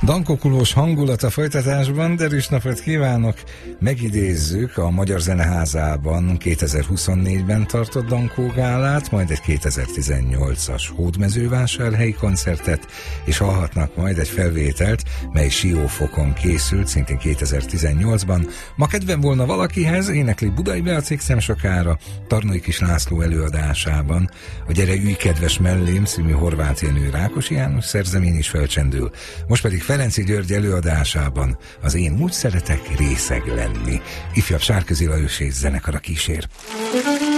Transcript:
Dankokulós hangulat a folytatásban, derűs napot kívánok! Megidézzük a Magyar Zeneházában 2024-ben tartott Dankógálát, majd egy 2018-as hódmezővásárhelyi koncertet, és hallhatnak majd egy felvételt, mely Siófokon készült, szintén 2018-ban. Ma kedvem volna valakihez, énekli Budai Beatrix nem sokára, Tarnói Kis László előadásában. A Gyere ülj kedves mellém című Horváth Jenő Rákosi János szerzemény is felcsendül. Most pedig Ferenczy György előadásában az Én úgy szeretek részeg lenni. Ifjabb Sárközi Lajos és zenekara kísér.